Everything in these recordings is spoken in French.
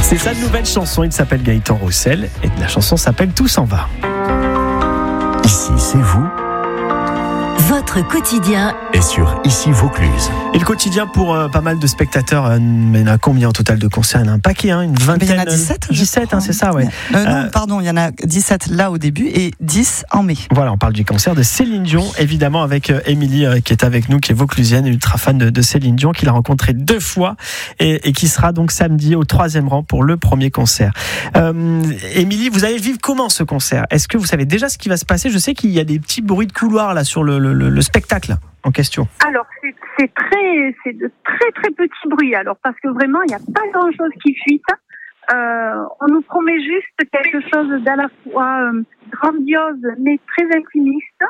C'est sa nouvelle chanson, il s'appelle Gaëtan Roussel et la chanson s'appelle Tout s'en va. Ici, c'est vous. Votre quotidien Et sur Ici Vaucluse. Et le quotidien pour pas mal de spectateurs, mais il y en a combien au total de concerts? Il y en a un paquet, une vingtaine. Il y en a 17, 17, c'est ça, ouais. Non, pardon, il y en a 17 là au début et 10 en mai. Voilà, on parle du concert de Céline Dion, évidemment avec Émilie qui est avec nous, qui est vauclusienne, ultra fan de Céline Dion, qu'il a rencontré 2 fois et qui sera donc samedi au 3e rang pour le premier concert. Émilie, vous allez vivre comment ce concert? Est-ce que vous savez déjà ce qui va se passer? Je sais qu'il y a des petits bruits de couloir là sur le spectacle en question. Alors, c'est de très très petits bruits, alors, parce que vraiment, il n'y a pas grand-chose qui fuite. On nous promet juste quelque chose d'à la fois grandiose, mais très intimiste.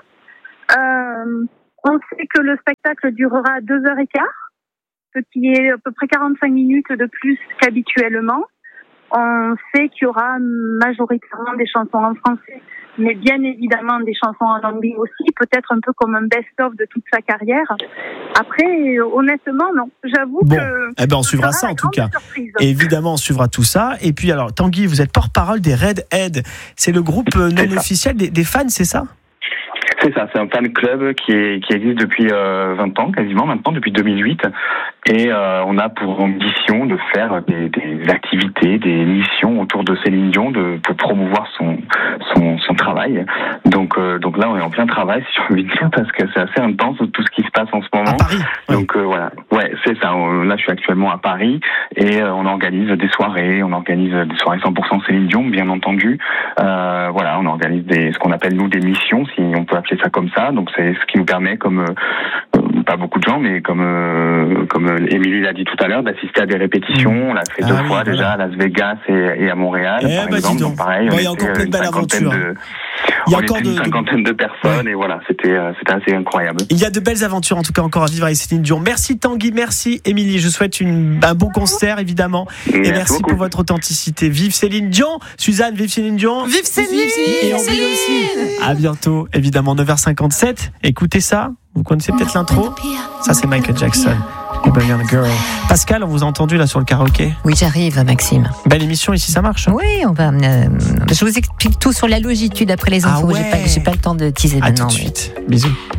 On sait que le spectacle durera 2h15, ce qui est à peu près 45 minutes de plus qu'habituellement. On sait qu'il y aura majoritairement des chansons en français, mais bien évidemment des chansons en anglais aussi, peut-être un peu comme un best-of de toute sa carrière. Après, honnêtement, non. J'avoue que... on suivra ça en tout cas. Surprise. Et évidemment, on suivra tout ça. Et puis alors, Tanguy, vous êtes porte-parole des Redhead. C'est le groupe non officiel des fans, c'est ça ? C'est ça, c'est un fan club qui existe depuis 20 ans quasiment maintenant, depuis 2008. Et on a pour ambition de faire des activités, des missions autour de Céline Dion pour promouvoir son travail. Donc là, on est en plein travail, si j'ai envie de dire, parce que c'est assez intense tout ce qui se passe en ce moment. À Paris. Donc voilà, ouais, c'est ça. Là, je suis actuellement à Paris et on organise des soirées. On organise des soirées 100% Céline Dion, bien entendu. Voilà, on organise ce qu'on appelle nous des missions, si on peut appeler ça comme ça. Donc c'est ce qui nous permet, comme pas beaucoup de gens, mais comme Émilie l'a dit tout à l'heure, d'assister à des répétitions. On l'a fait 2 fois déjà à Las Vegas et à Montréal, par exemple. Donc pareil, il y a encore plein de belles aventures. Il y a encore une cinquantaine de personnes et voilà, c'était assez incroyable. Il y a de belles aventures en tout cas encore à vivre avec Céline Dion. Merci Tanguy, merci Émilie. Je souhaite un bon concert évidemment. Et merci pour votre authenticité. Vive Céline Dion. Suzanne, vive Céline Dion. Vive Céline. Et on vive aussi. À bientôt, évidemment 9h57. Écoutez ça. Vous connaissez peut-être l'intro. Ça c'est Michael Jackson. Girl. Pascal, on vous a entendu là sur le karaoké. Oui, j'arrive, Maxime. Belle émission ici, ça marche. Oui, on va. Je vous explique tout sur la longitude après les infos. Ah ouais. J'ai pas le temps de teaser À maintenant. tout de suite. Bisous.